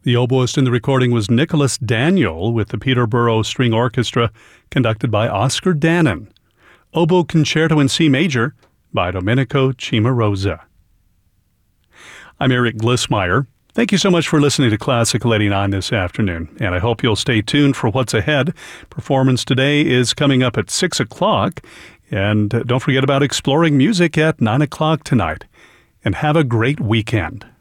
The oboist in the recording was Nicholas Daniel with the Peterborough String Orchestra, conducted by Oscar Dannon. Oboe Concerto in C Major by Domenico Cimarosa. I'm Eric Glissmeyer. Thank you so much for listening to Classical 89 this afternoon, and I hope you'll stay tuned for what's ahead. Performance today is coming up at 6 o'clock, and don't forget about exploring music at 9 o'clock tonight. And have a great weekend.